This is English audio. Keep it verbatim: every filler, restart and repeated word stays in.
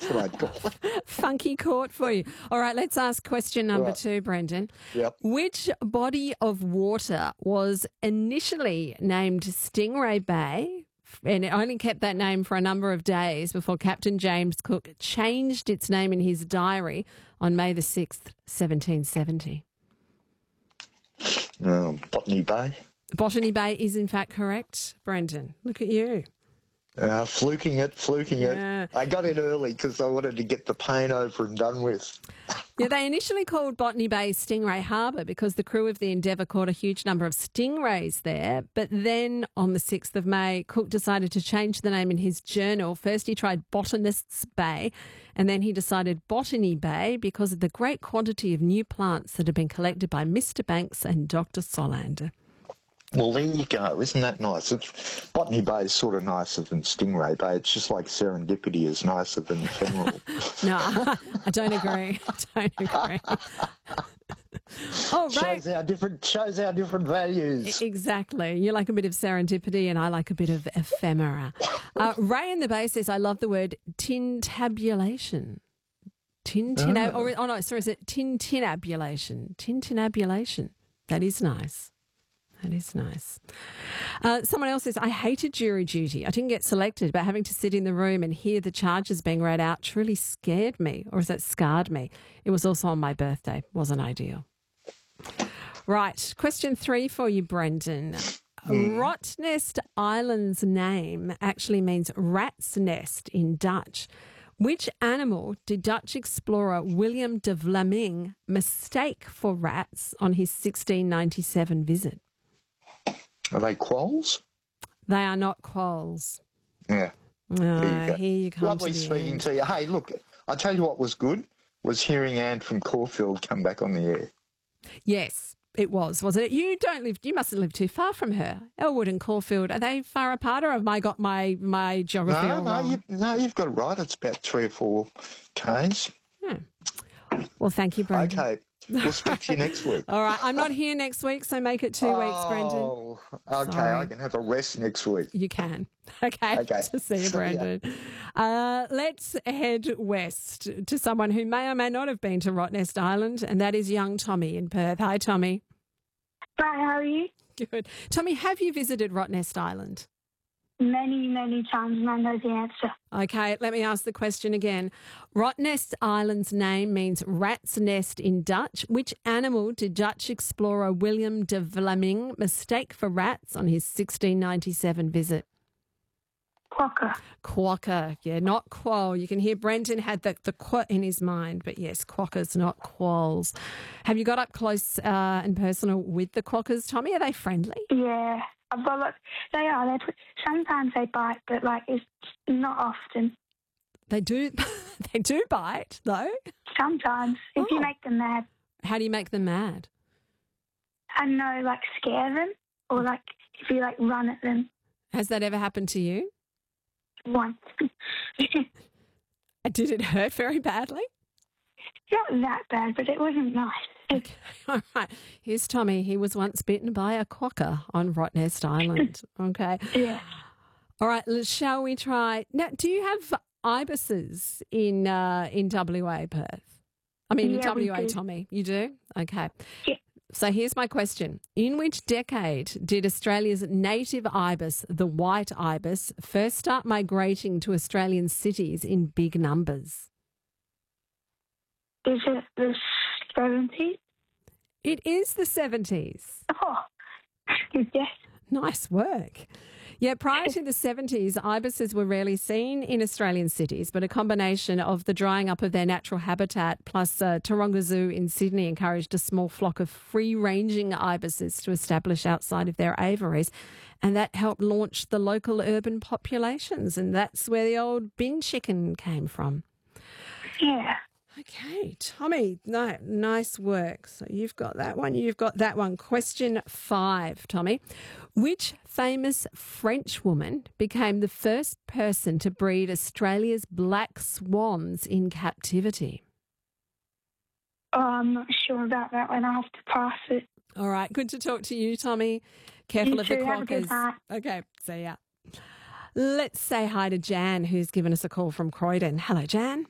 That's what I'd call it. Funky court for you. All right, let's ask question number Right. two, Brendan. Yep. Which body of water was initially named Stingray Bay, and it only kept that name for a number of days before Captain James Cook changed its name in his diary on May the sixth, seventeen seventy? Um, Botany Bay. Botany Bay is in fact correct, Brendan. Look at you. Uh, fluking it, fluking Yeah. it. I got in early because I wanted to get the pain over and done with. Yeah, they initially called Botany Bay Stingray Harbour because the crew of the Endeavour caught a huge number of stingrays there. But then on the sixth of May, Cook decided to change the name in his journal. First he tried Botanist's Bay, and then he decided Botany Bay because of the great quantity of new plants that had been collected by Mister Banks and Doctor Solander. Well, there you go. Isn't that nice? It's, Botany Bay is sort of nicer than Stingray Bay. It's just like Serendipity is nicer than Ephemeral. No, I don't agree. I don't agree. Oh, right. Shows our different shows our different values. Exactly. You like a bit of serendipity and I like a bit of ephemera. Uh, Ray in the Bay says, I love the word tintabulation. Tintinab- Oh. or, oh, no, sorry, is it tintinabulation? Tintinabulation. That is nice. That is nice. Uh, someone else says, I hated jury duty. I didn't get selected, but having to sit in the room and hear the charges being read out truly scared me, or is that scarred me? It was also on my birthday. Wasn't ideal. Right. Question three for you, Brendan. Mm. Rottnest Island's name actually means rat's nest in Dutch. Which animal did Dutch explorer William de Vlaming mistake for rats on his sixteen ninety-seven visit? Are they quolls? They are not quolls. Yeah. Uh, There you go. here you come Lovely to the speaking end. to you. Hey, look, I tell you what was good was hearing Anne from Caulfield come back on the air. Yes, it was, wasn't it? You don't live, you mustn't live too far from her. Elwood and Caulfield, are they far apart or have I got my, my geography No, all no, wrong? you, no, you've got it right. It's about three or four Ks. Well, thank you, Brendan. Okay. We'll speak to you next week. All right, I'm not here next week, so make it two weeks, Brendan. Oh, okay. Sorry. I can have a rest next week. You can. Okay. Okay. To see you, See ya. Brendan. Uh, let's head west to someone who may or may not have been to Rottnest Island, and that is young Tommy in Perth. Hi, Tommy. Hi, how are you? Good. Tommy, have you visited Rottnest Island? Many, many times, and I know the answer. Okay, let me ask the question again. Rottnest Island's name means rat's nest in Dutch. Which animal did Dutch explorer William de Vlaming mistake for rats on his sixteen ninety-seven visit? Quokka. Quokka, yeah, not quoll. You can hear Brendan had the, the qu in his mind, but yes, quokkas, not quolls. Have you got up close uh, and personal with the quokkas, Tommy? Are they friendly? Yeah. I've got like, they are. They sometimes they bite, but like it's not often. They do, they do bite, though. Sometimes, if Oh. you make them mad, How do you make them mad? I know, like scare them, or like if you like run at them Has that ever happened to you? once. Did it hurt very badly? Not that bad, but it wasn't nice. Okay, all right. Here's Tommy. He was once bitten by a quokka on Rottnest Island. Okay. Yeah. All right. l- Shall we try? Now, do you have ibises in uh, in W A, Perth? I mean, Yeah, we W A, do. Tommy. You do? Okay. Yeah. So here's my question. In which decade did Australia's native ibis, the white ibis, first start migrating to Australian cities in big numbers? Is it the seventies? It is the seventies. Oh, good guess. Nice work. Yeah, prior to the seventies, ibises were rarely seen in Australian cities, but a combination of the drying up of their natural habitat plus uh, Taronga Zoo in Sydney encouraged a small flock of free-ranging ibises to establish outside of their aviaries, and that helped launch the local urban populations, and that's where the old bin chicken came from. Yeah. Okay, Tommy, no, nice work. So you've got that one, you've got that one. Question five, Tommy. Which famous French woman became the first person to breed Australia's black swans in captivity? Oh, I'm not sure about that one. I'll have to pass it. All right, good to talk to you, Tommy. Careful You of the too, have a good quokkas. night. Okay, see ya. Let's say hi to Jan, who's given us a call from Croydon. Hello, Jan.